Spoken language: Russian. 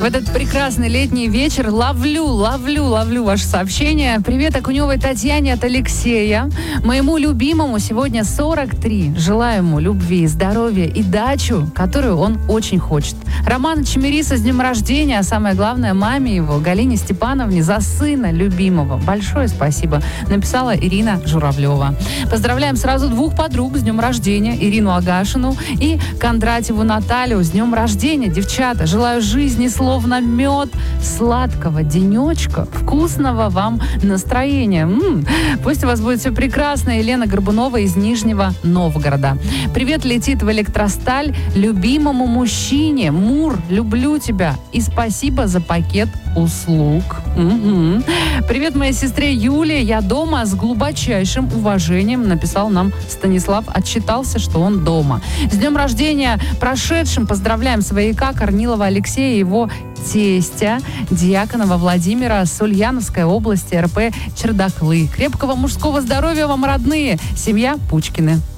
этот прекрасный летний вечер ловлю ваше сообщение. Привет Окуневой Татьяне от Алексея. Моему любимому сегодня 43. Желаю ему любви, здоровья и дачу, которую он очень хочет. Романа Чемериса с днем рождения, а самое главное, маме его, Галине Степановне, за сына любимого. Большое спасибо. Написала Ирина Журавлева. Поздравляем сразу двух подруг с днем рождения. Ирину Агашину и Кондратьеву Наталью с днем рождения. Девчата, желаю жизни словно мед, сладкого денечка, вкусного вам настроения. Пусть у вас будет все прекрасно. Елена Горбунова из Нижнего Новгорода. Привет летит в Электросталь любимому мужчине. Мур, люблю тебя. И спасибо за пакет услуг. Привет моей сестре Юле. Я дома с глубочайшим уважением, написал нам Станислав. Отчитался, что он дома. С днем рождения прошедшим поздравляем свояка Корнилова Алексея и его тестя Дьяконова Владимира с Ульяновской области, РП Чердаклы. Крепкого мужского здоровья вам, родные. Семья Пучкины.